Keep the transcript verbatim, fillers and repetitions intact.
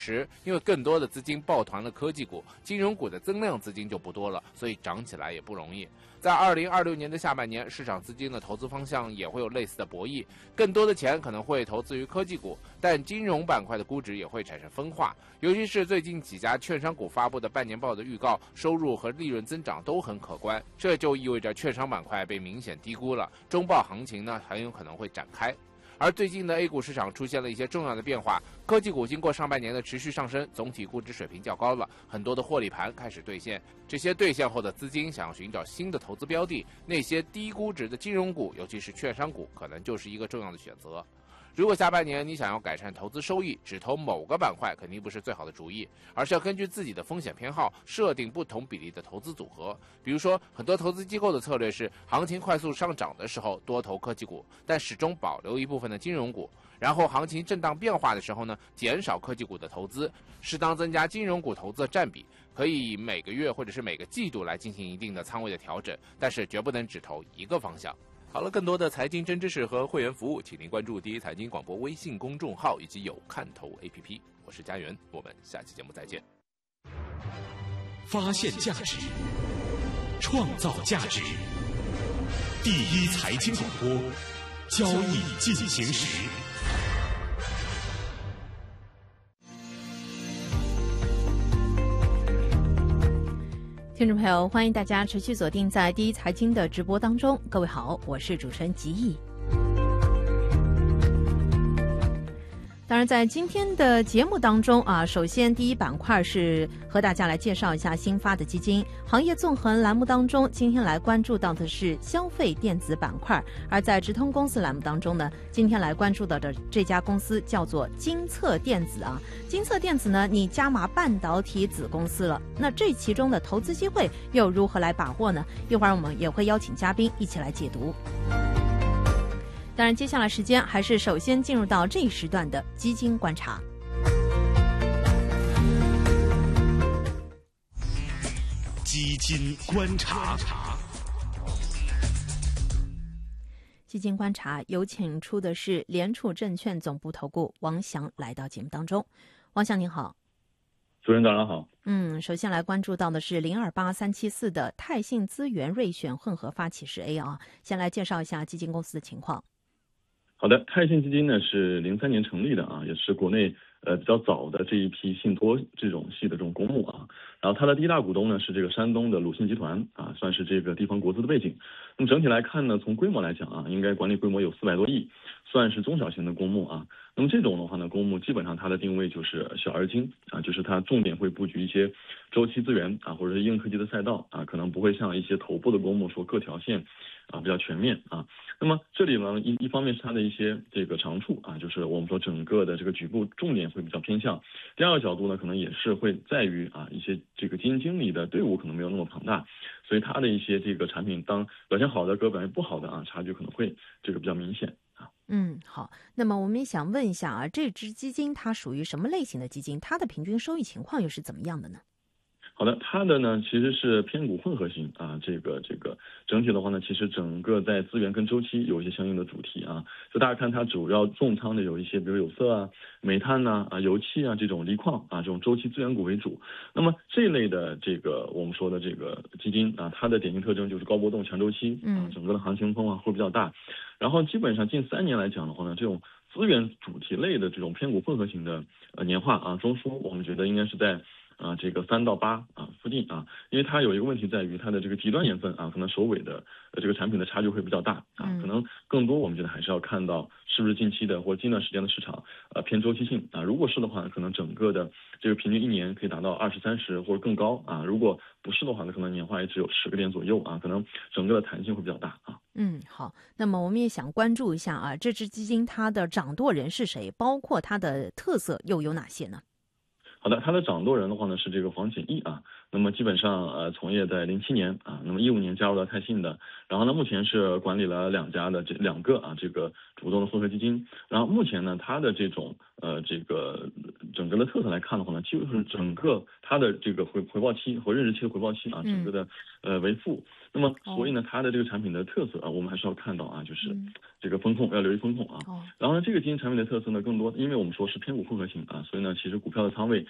时，因为更多的资金抱团了科技股，金融股的增量资金就不多了，所以涨起来也不容易。在二零二六年的下半年，市场资金的投资方向也会有类似的博弈，更多的钱可能会投资于科技股，但金融板块的估值也会产生分化。尤其是最近几家券商股发布的半年报的预告，收入和利润增长都很可观，这就意味着券商板块被明显低估了，中报行情呢很有可能会展开。而最近的 A 股市场出现了一些重要的变化，科技股经过上半年的持续上升，总体估值水平较高了，很多的获利盘开始兑现。这些兑现后的资金想要寻找新的投资标的，那些低估值的金融股，尤其是券商股，可能就是一个重要的选择。如果下半年你想要改善投资收益，只投某个板块肯定不是最好的主意，而是要根据自己的风险偏好设定不同比例的投资组合。比如说，很多投资机构的策略是行情快速上涨的时候多投科技股，但始终保留一部分的金融股，然后行情震荡变化的时候呢，减少科技股的投资，适当增加金融股投资的占比，可以每个月或者是每个季度来进行一定的仓位的调整，但是绝不能只投一个方向。好了，更多的财经真知识和会员服务，请您关注第一财经广播微信公众号以及有看头 A P P。我是佳源，我们下期节目再见。 发现价值，创造价值，第一财经广播，交易进行时。 听众朋友，欢迎大家持续锁定在第一财经的直播当中。各位好，我是主持人吉义。当然，在今天的节目当中啊，首先第一板块是和大家来介绍一下新发的基金。行业纵横栏目当中，今天来关注到的是消费电子板块，而在直通公司栏目当中呢，今天来关注到的这家公司叫做金策电子啊。金策电子呢，你加码半导体子公司了，那这其中的投资机会又如何来把握呢？一会儿我们也会邀请嘉宾一起来解读。当然，接下来时间还是首先进入到这一时段的基金观察。 基金观察， 基金观察有请出的是联储证券总部投顾王翔来到节目当中。王翔您好。 主持人早上好。 嗯，首先来关注到的是零二八三七四的泰信资源瑞选混合发起式 A 啊，先来介绍一下基金公司的情况。 好的，泰信基金呢是零三年成立的啊，也是国内呃比较早的这一批信托这种系的这种公募啊。然后它的第一大股东呢是这个山东的鲁信集团啊，算是这个地方国资的背景。那么整体来看呢，从规模来讲啊，应该管理规模有四百多亿，算是中小型的公募啊。那么这种的话呢，公募基本上它的定位就是小而精啊，就是它重点会布局一些周期资源啊，或者是硬科技的赛道啊，可能不会像一些头部的公募说各条线啊比较全面啊。那么这里呢，一一方面是它的一些这个长处啊，就是我们说整个的这个局部重点会比较偏向。第二个角度呢，可能也是会在于啊一些这个基金经理的队伍可能没有那么庞大，所以它的一些这个产品当表现好的和表现不好的啊，差距可能会这个比较明显。 嗯，好。那么我们也想问一下啊，这支基金它属于什么类型的基金？它的平均收益情况又是怎么样的呢？ 好的，它的呢其实是偏股混合型啊，这个这个整体的话呢，其实整个在资源跟周期有一些相应的主题啊，就大家看它主要重仓的有一些，比如有色啊、煤炭呐、啊、油气啊这种锂矿啊这种周期资源股为主。那么这一类的这个我们说的这个基金啊，它的典型特征就是高波动、强周期啊，整个的行情变化会比较大。然后基本上近三年来讲的话呢，这种资源主题类的这种偏股混合型的呃年化啊中枢，我们觉得应该是在啊，这个三到八啊附近啊，因为它有一个问题在于它的这个极端年份啊，可能首尾的呃这个产品的差距会比较大啊，可能更多我们觉得还是要看到是不是近期的或近段时间的市场呃偏周期性啊，如果是的话，可能整个的这个平均一年可以达到二十三十或者更高啊，如果不是的话呢，可能年化也只有十个点左右啊，可能整个的弹性会比较大啊。 嗯，好，那么我们也想关注一下啊，这支基金它的掌舵人是谁，包括它的特色又有哪些呢？ 好的，他的掌舵人的话呢是这个黄景毅啊，那么基本上呃从业在零七年啊，那么一五年加入到泰信的，然后呢目前是管理了两家的这两个啊这个主动的混合基金，然后目前呢他的这种呃这个整个的特色来看的话呢，几乎是整个它的这个回回报期和认知期的回报期啊，整个的呃为负。那么所以呢，它的这个产品的特色啊，我们还是要看到啊，就是这个风控要留意风控啊。然后呢，这个基金产品的特色呢，更多因为我们说是偏股混合型啊，所以呢，其实股票的仓位